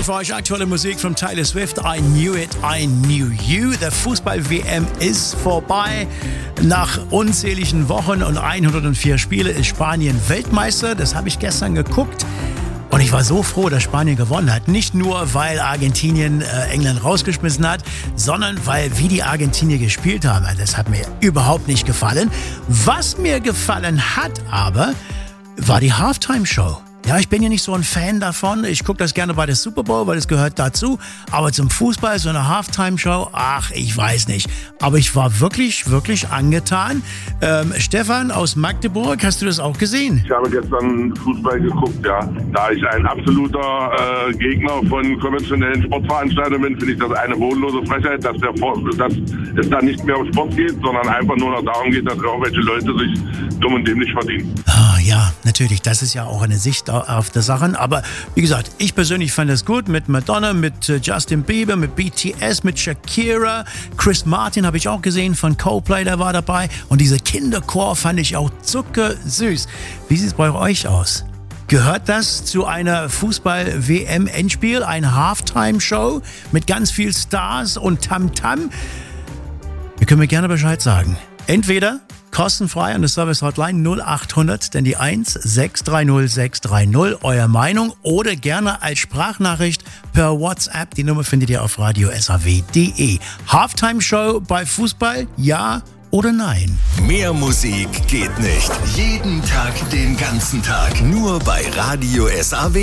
für euch aktuelle Musik von Taylor Swift. I Knew It, I Knew You. Der Fußball-WM ist vorbei. Nach unzähligen Wochen und 104 Spiele ist Spanien Weltmeister. Das habe ich gestern geguckt. Und ich war so froh, dass Spanien gewonnen hat. Nicht nur, weil Argentinien England rausgeschmissen hat, sondern weil wie die Argentinier gespielt haben. Das hat mir überhaupt nicht gefallen. Was mir gefallen hat aber, war die Halftime-Show. Ja, ich bin ja nicht so ein Fan davon. Ich gucke das gerne bei der Super Bowl, weil das gehört dazu. Aber zum Fußball, so eine Halftime-Show, ach, ich weiß nicht. Aber ich war wirklich, wirklich angetan. Stefan aus Magdeburg, hast du das auch gesehen? Ich habe gestern Fußball geguckt, ja. Da ich ein absoluter Gegner von konventionellen Sportveranstaltungen bin, finde ich das eine bodenlose Frechheit, dass es da nicht mehr um Sport geht, sondern einfach nur noch darum geht, dass irgendwelche Leute sich dumm und dämlich verdienen. Ah, ja, natürlich. Das ist ja auch eine Sicht auf die Sachen. Aber wie gesagt, ich persönlich fand das gut mit Madonna, mit Justin Bieber, mit BTS, mit Shakira. Chris Martin habe ich auch gesehen von Coldplay, der war dabei. Und diese Kinderchor fand ich auch zuckersüß. Wie sieht es bei euch aus? Gehört das zu einer Fußball-WM-Endspiel, eine Halftime-Show mit ganz viel Stars und Tamtam? Ihr könnt mir gerne Bescheid sagen. Entweder kostenfrei an der Service-Hotline 0800, denn die 1630630, eure Meinung, oder gerne als Sprachnachricht per WhatsApp. Die Nummer findet ihr auf radio-saw.de. Halftime-Show bei Fußball, ja oder nein? Mehr Musik geht nicht. Jeden Tag, den ganzen Tag. Nur bei Radio SAW.